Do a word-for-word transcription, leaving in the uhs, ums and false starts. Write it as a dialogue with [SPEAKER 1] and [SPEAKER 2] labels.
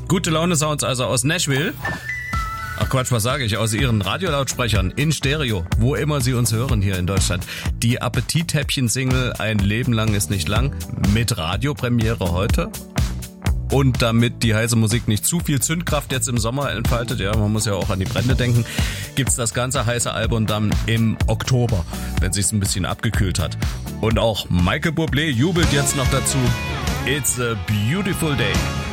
[SPEAKER 1] Gute Laune Sounds also aus Nashville. Ach Quatsch, was sage ich? Aus ihren Radiolautsprechern in Stereo, wo immer sie uns hören hier in Deutschland. Die Appetithäppchen-Single Ein Leben lang ist nicht lang mit Radiopremiere heute. Und damit die heiße Musik nicht zu viel Zündkraft jetzt im Sommer entfaltet, ja, man muss ja auch an die Brände denken, gibt's das ganze heiße Album dann im Oktober, wenn sich's ein bisschen abgekühlt hat. Und auch Michael Bublé jubelt jetzt noch dazu. It's a beautiful day.